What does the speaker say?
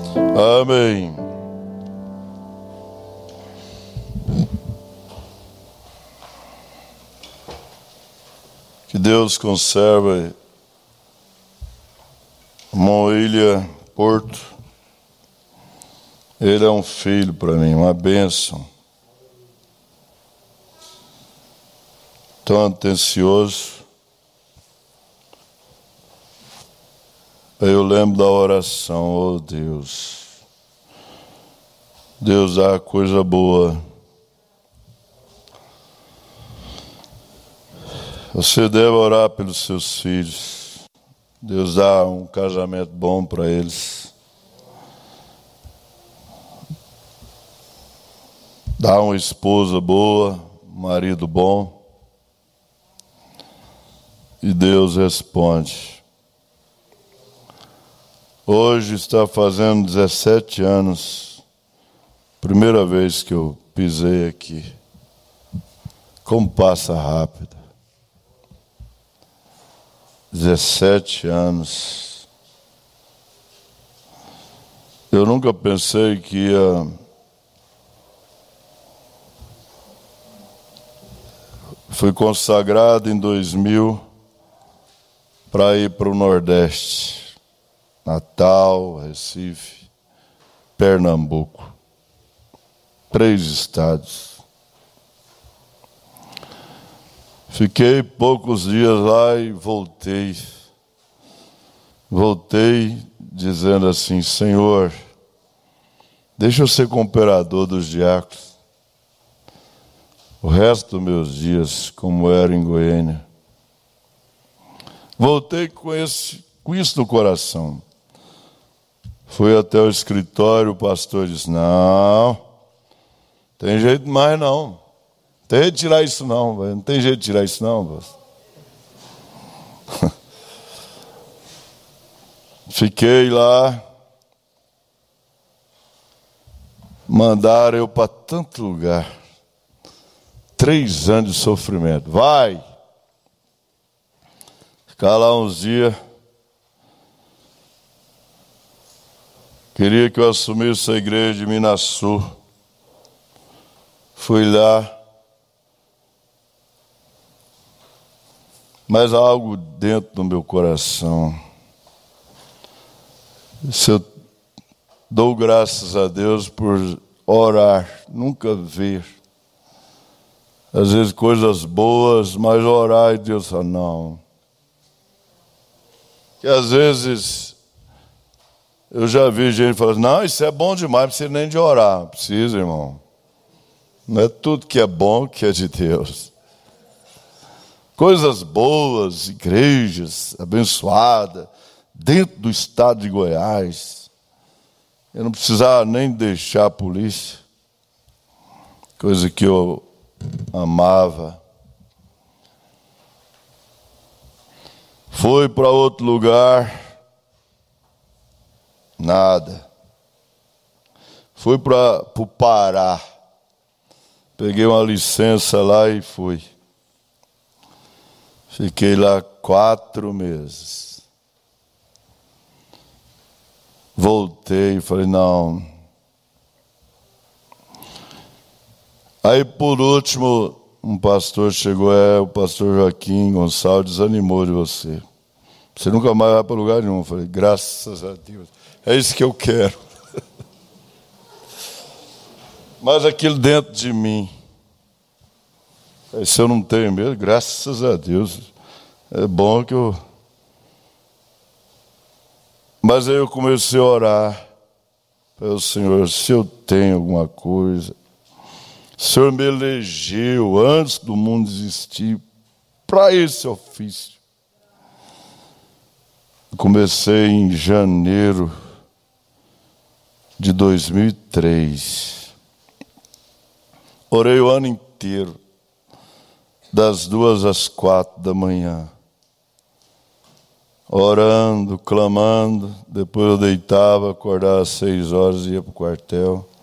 Amém. Que Deus conserve Moília Porto. Ele é um filho para mim, uma bênção. Tão atencioso. Eu lembro da oração, oh Deus. Deus dá coisa boa. Você deve orar pelos seus filhos. Deus dá um casamento bom para eles. Dá uma esposa boa, um marido bom. E Deus responde. Hoje está fazendo 17 anos. Primeira vez que eu pisei aqui. Como passa rápido. 17 anos. Eu nunca pensei que ia... Fui consagrado em 2000 para ir para o Nordeste. Natal, Recife, Pernambuco. 3 estados. Fiquei poucos dias lá e voltei. Voltei dizendo assim: Senhor, deixa eu ser cooperador dos diáconos. O resto dos meus dias, como era em Goiânia. Voltei com isso no coração. Fui até o escritório, o pastor disse: não, tem jeito mais não. Tem jeito de tirar isso não, não tem jeito de tirar isso não. Fiquei lá, mandaram eu para tanto lugar. 3 anos de sofrimento. Vai! Ficar lá uns dias. Queria que eu assumisse a igreja de Minasul. Fui lá. Mas há algo dentro do meu coração. Se eu dou graças a Deus por orar, nunca ver. Às vezes coisas boas, mas orar e Deus fala, não. Que às vezes eu já vi gente falando, não, isso é bom demais, não precisa nem de orar. Não precisa, irmão. Não é tudo que é bom que é de Deus. Coisas boas, igrejas abençoadas, dentro do estado de Goiás. Eu não precisava nem deixar a polícia. Coisa que eu amava. Fui para outro lugar. Nada. Fui para o Pará. Peguei uma licença lá e fui. Fiquei lá 4 meses. Voltei e falei, não. Aí, por último, um pastor chegou, o pastor Joaquim Gonçalves, desanimou de você. Você nunca mais vai para lugar nenhum. Eu falei, graças a Deus. É isso que eu quero. Mas aquilo dentro de mim. Se eu não tenho medo, graças a Deus. É bom que eu... Mas aí eu comecei a orar. Falei, Senhor, se eu tenho alguma coisa... O Senhor me elegeu antes do mundo existir para esse ofício. Comecei em janeiro de 2003. Orei o ano inteiro, das 2 às 4 da manhã. Orando, clamando. Depois eu deitava, acordava às 6 horas e ia para o quartel.